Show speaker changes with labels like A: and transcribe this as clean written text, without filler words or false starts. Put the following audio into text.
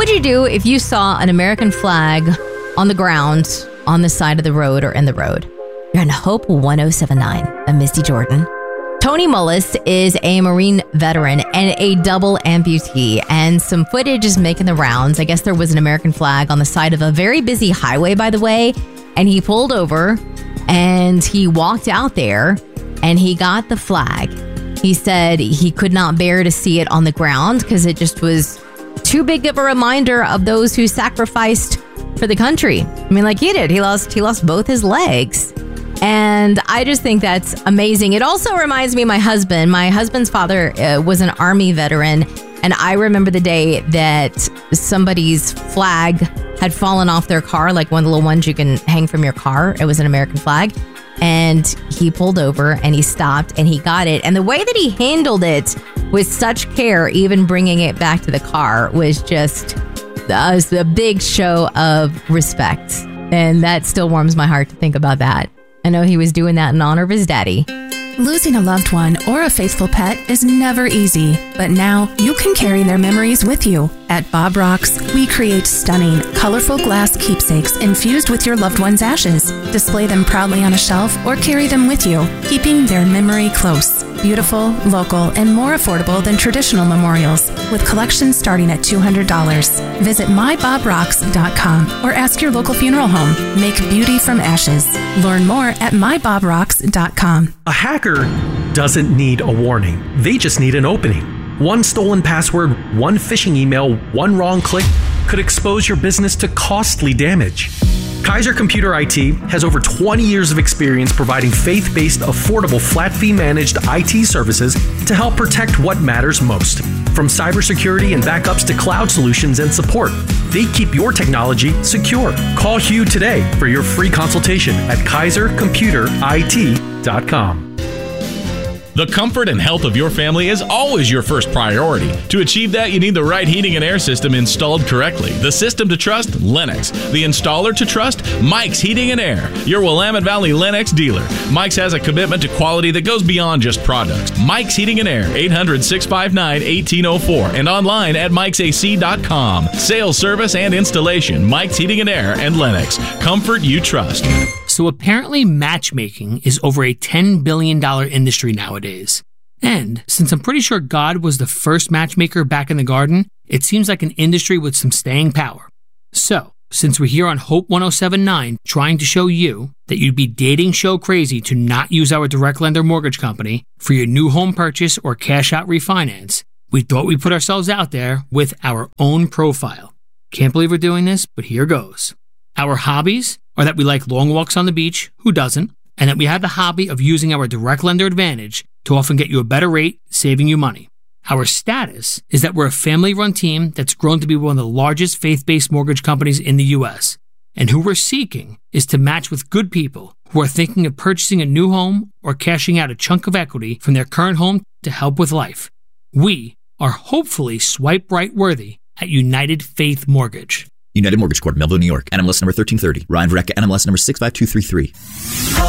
A: would you do if you saw an American flag on the ground, on the side of the road or in the road? You're on Hope 1079. I'm Misty Jordan. Tony Mullis is a Marine veteran and a double amputee, and some footage is making the rounds. I guess there was an American flag on the side of a very busy highway, by the way, and he pulled over and he walked out there and he got the flag. He said he could not bear to see it on the ground because it just was too big of a reminder of those who sacrificed for the country. I mean, like he did. He lost both his legs. And I just think that's amazing. It also reminds me of my husband. My husband's father was an Army veteran. And I remember the day that somebody's flag had fallen off their car, like one of the little ones you can hang from your car. It was an American flag. And he pulled over and he stopped and he got it. And the way that he handled it with such care, even bringing it back to the car, was just a big show of respect. And that still warms my heart to think about that. I know he was doing that in honor of his daddy.
B: Losing a loved one or a faithful pet is never easy, but now you can carry their memories with you. At Bob Rocks, we create stunning, colorful glass keepsakes infused with your loved one's ashes. Display them proudly on a shelf or carry them with you, keeping their memory close. Beautiful, local, and more affordable than traditional memorials, with collections starting at $200. Visit mybobrocks.com or ask your local funeral home. Make beauty from ashes. Learn more at mybobrocks.com.
C: A hacker doesn't need a warning. They just need an opening. One stolen password, one phishing email, one wrong click could expose your business to costly damage. Kaiser Computer IT has over 20 years of experience providing faith-based, affordable, flat-fee managed IT services to help protect what matters most. From cybersecurity and backups to cloud solutions and support, they keep your technology secure. Call Hugh today for your free consultation at kaisercomputerit.com.
D: The comfort and health of your family is always your first priority. To achieve that, you need the right heating and air system installed correctly. The system to trust? Lennox. The installer to trust? Mike's Heating and Air, your Willamette Valley Lennox dealer. Mike's has a commitment to quality that goes beyond just products. Mike's Heating and Air, 800-659-1804, and online at mikesac.com. Sales, service, and installation. Mike's Heating and Air and Lennox. Comfort you trust.
E: So apparently matchmaking is over a $10 billion industry nowadays. And since I'm pretty sure God was the first matchmaker back in the garden, it seems like an industry with some staying power. So, since we're here on Hope 1079 trying to show you that you'd be dating show crazy to not use our direct lender mortgage company for your new home purchase or cash out refinance, we thought we'd put ourselves out there with our own profile. Can't believe we're doing this, but here goes. Our hobbies are that we like long walks on the beach, who doesn't, and that we have the hobby of using our direct lender advantage to often get you a better rate, saving you money. Our status is that we're a family-run team that's grown to be one of the largest faith-based mortgage companies in the U.S., and who we're seeking is to match with good people who are thinking of purchasing a new home or cashing out a chunk of equity from their current home to help with life. We are hopefully swipe right worthy at United Faith Mortgage.
F: United Mortgage Corp., Melville, New York. NMLS number 1330. Ryan Verrecka, NMLS number 65233.